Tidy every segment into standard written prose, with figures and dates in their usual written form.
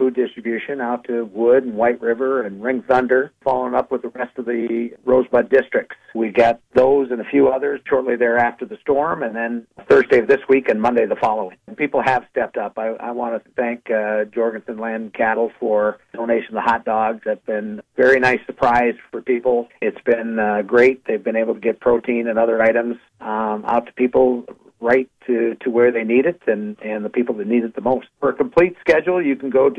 food distribution out to Wood and White River and Ring Thunder, following up with the rest of the Rosebud districts. We got those and a few others shortly thereafter the storm, and then Thursday of this week and Monday the following. And people have stepped up. I want to thank Jorgensen Land and Cattle for donation of the hot dogs. That's been a very nice surprise for people. It's been great. They've been able to get protein and other items out to people right to where they need it and the people that need it the most. For a complete schedule, you can go to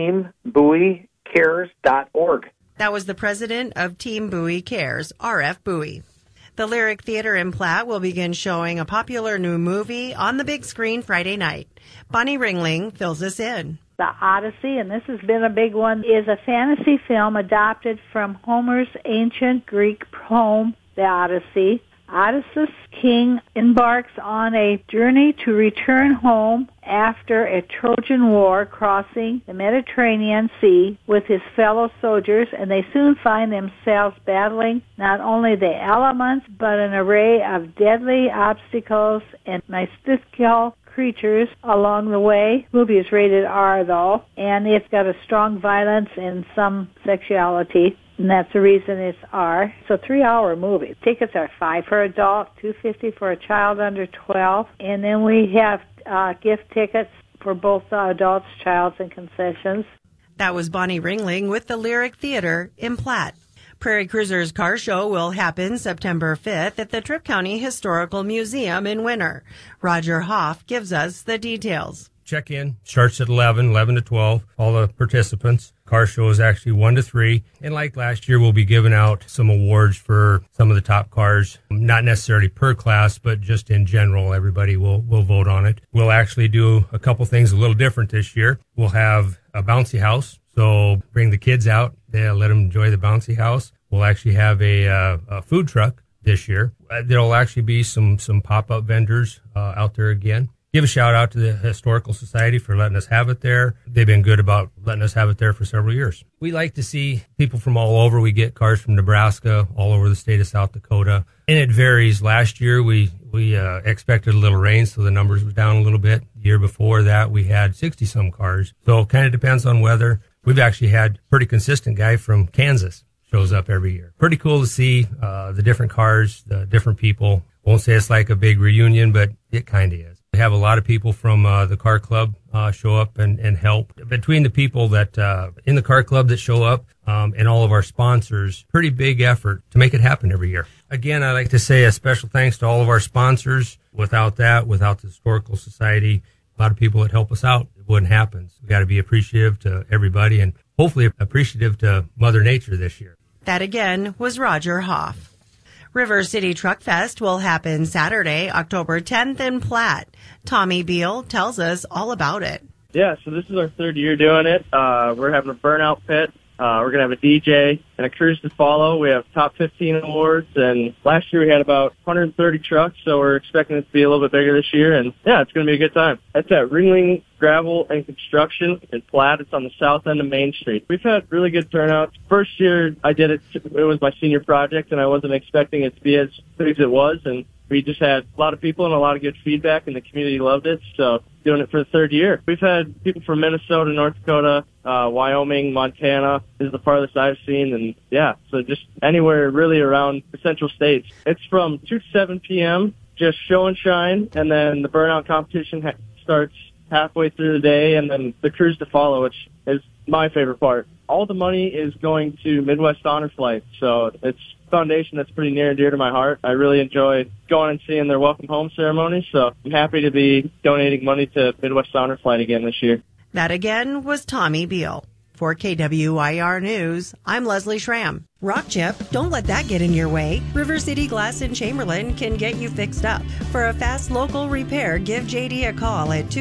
teambuoycares.org. That was the president of Team Buoy Cares, RF Buoy. The Lyric Theater in Platte will begin showing a popular new movie on the big screen Friday night. Bonnie Ringling fills us in. The Odyssey, and this has been a big one, is a fantasy film adapted from Homer's ancient Greek poem, The Odyssey. Odysseus king embarks on a journey to return home after a Trojan war, crossing the Mediterranean Sea with his fellow soldiers, and they soon find themselves battling not only the elements but an array of deadly obstacles and mystical creatures along the way. The movie is rated R, though, and it's got a strong violence and some sexuality. And that's the reason it's R. It's a 3-hour movie. Tickets are $5 for adult, $2.50 for a child under 12. And then we have gift tickets for both adults, childs, and concessions. That was Bonnie Ringling with the Lyric Theater in Platte. Prairie Cruisers Car Show will happen September 5th at the Tripp County Historical Museum in Winter. Roger Hoff gives us the details. Check-in starts at 11 to 12, all the participants. Car show is actually 1 to 3. And like last year, we'll be giving out some awards for some of the top cars, not necessarily per class, but just in general. Everybody will vote on it. We'll actually do a couple things a little different this year. We'll have a bouncy house. So bring the kids out. They'll let them enjoy the bouncy house. We'll actually have a food truck this year. There'll actually be some pop-up vendors out there again. Give a shout out to the Historical Society for letting us have it there. They've been good about letting us have it there for several years. We like to see people from all over. We get cars from Nebraska, all over the state of South Dakota. And it varies. Last year, we expected a little rain, so the numbers was down a little bit. The year before that, we had 60-some cars. So it kind of depends on weather. We've actually had a pretty consistent guy from Kansas shows up every year. Pretty cool to see the different cars, the different people. Won't say it's like a big reunion, but it kind of is. We have a lot of people from the car club show up and help. Between the people that in the car club that show up and all of our sponsors, pretty big effort to make it happen every year. Again, I'd like to say a special thanks to all of our sponsors. Without the Historical Society, a lot of people that help us out, it wouldn't happen. So we've got to be appreciative to everybody and hopefully appreciative to Mother Nature this year. That again was Roger Hoff. River City Truck Fest will happen Saturday, October 10th in Platte. Tommy Beal tells us all about it. Yeah, so this is our third year doing it. We're having a burnout pit. We're going to have a DJ and a cruise to follow. We have top 15 awards, and last year we had about 130 trucks, so we're expecting it to be a little bit bigger this year, and yeah, it's going to be a good time. It's at Ringling Gravel and Construction in Platte. It's on the south end of Main Street. We've had really good turnouts. First year I did it, it was my senior project, and I wasn't expecting it to be as big as it was, and we just had a lot of people and a lot of good feedback, and the community loved it, so doing it for the third year. We've had people from Minnesota, North Dakota, Wyoming, Montana is the farthest I've seen, and yeah, so just anywhere really around the central states. It's from 2 to 7 p.m., just show and shine, and then the burnout competition starts halfway through the day, and then the cruise to follow, which is my favorite part. All the money is going to Midwest Honor Flight, so it's a foundation that's pretty near and dear to my heart. I really enjoy going and seeing their welcome home ceremony, so I'm happy to be donating money to Midwest Honor Flight again this year. That again was Tommy Beal. For KWIR News, I'm Leslie Schramm. Rock chip, don't let that get in your way. River City Glass in Chamberlain can get you fixed up. For a fast local repair, give JD a call at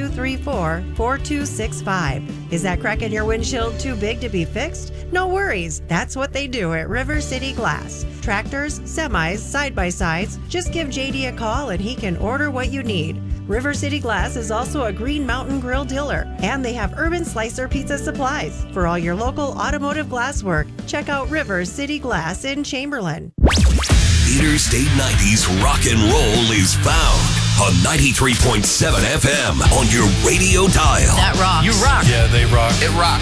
234-4265. Is that crack in your windshield too big to be fixed? No worries. That's what they do at River City Glass. Tractors, semis, side-by-sides. Just give JD a call and he can order what you need. River City Glass is also a Green Mountain Grill dealer, and they have Urban Slicer Pizza supplies. For all your local automotive glass work, check out River City Glass in Chamberlain. Interstate 90's rock and roll is found on 93.7 FM on your radio dial. That rocks. You rock. Yeah, they rock. It rocks.